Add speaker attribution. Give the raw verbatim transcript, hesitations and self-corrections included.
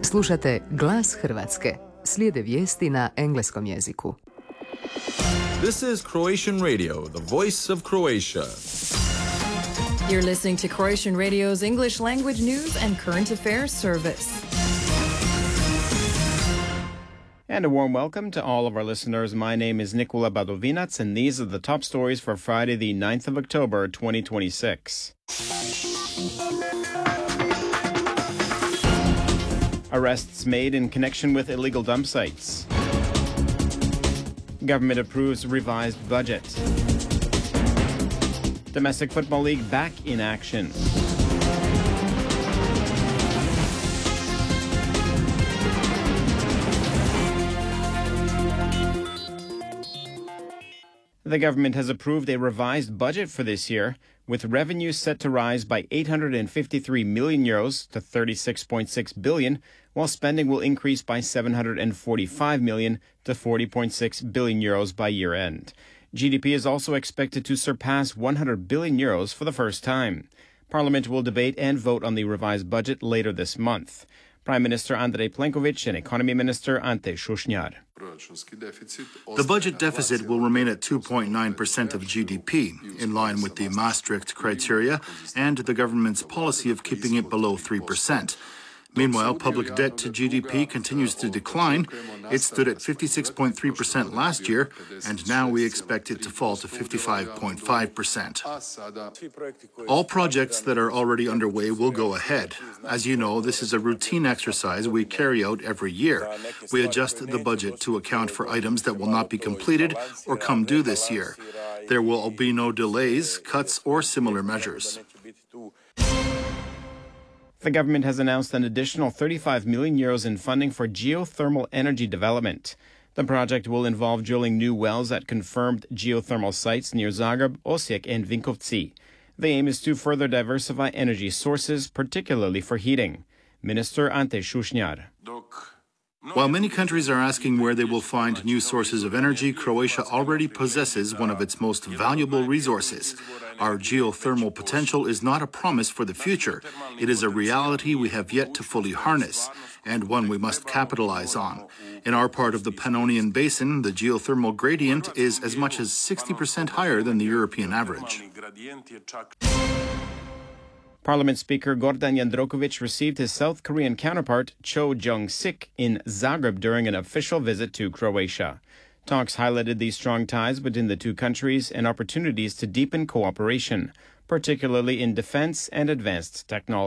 Speaker 1: Slušate Glas Hrvatske. Slijede vijesti na engleskom jeziku.
Speaker 2: This is Croatian Radio, the voice of Croatia.
Speaker 3: You're listening to Croatian Radio's English language news and current affairs service.
Speaker 4: And a warm welcome to all of our listeners. My name is Nikola Badovinac, and these are the top stories for Friday, the ninth of October, twenty twenty-six. Arrests made in connection with illegal dump sites. Government approves revised budget. Domestic Football League back in action. The government has approved a revised budget for this year, with revenues set to rise by eight hundred fifty-three million euros to thirty-six point six billion, while spending will increase by seven hundred forty-five million to forty point six billion euros by year end. G D P is also expected to surpass one hundred billion euros for the first time. Parliament will debate and vote on the revised budget later this month. Prime Minister Andrej Plenković and Economy Minister Ante Šušnjar.
Speaker 5: The budget deficit will remain at two point nine percent of G D P, in line with the Maastricht criteria and the government's policy of keeping it below three percent. Meanwhile, public debt to G D P continues to decline. It stood at fifty-six point three percent last year, and now we expect it to fall to fifty-five point five percent. All projects that are already underway will go ahead. As you know, this is a routine exercise we carry out every year. We adjust the budget to account for items that will not be completed or come due this year. There will be no delays, cuts, or similar measures.
Speaker 4: The government has announced an additional thirty-five million euros in funding for geothermal energy development. The project will involve drilling new wells at confirmed geothermal sites near Zagreb, Osijek, and Vinkovci. The aim is to further diversify energy sources, particularly for heating. Minister Ante Šušnjar.
Speaker 5: While many countries are asking where they will find new sources of energy, Croatia already possesses one of its most valuable resources. Our geothermal potential is not a promise for the future. It is a reality we have yet to fully harness, and one we must capitalize on. In our part of the Pannonian Basin, the geothermal gradient is as much as sixty percent higher than the European average.
Speaker 4: Parliament Speaker Gordan Jandroković received his South Korean counterpart Cho Jong-sik in Zagreb during an official visit to Croatia. Talks highlighted the strong ties between the two countries and opportunities to deepen cooperation, particularly in defense and advanced technology.